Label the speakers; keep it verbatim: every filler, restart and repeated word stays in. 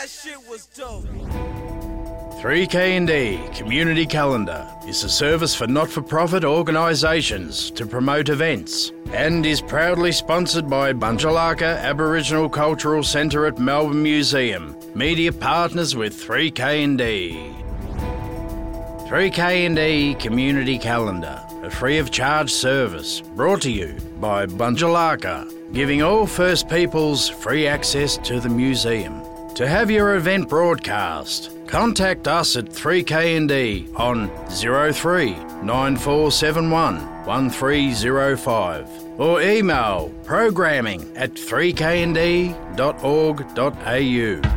Speaker 1: That shit was dope.
Speaker 2: three K and D Community Calendar is a service for not-for-profit organisations to promote events and is proudly sponsored by Bunjalaka Aboriginal Cultural Centre at Melbourne Museum, media partners with three K and D. three K and D Community Calendar, a free-of-charge service brought to you by Bunjalaka, giving all First Peoples free access to the museum. To have your event broadcast, contact us at three K and D on zero three nine four seven one one three zero five or email programming at three k and d dot org dot a u.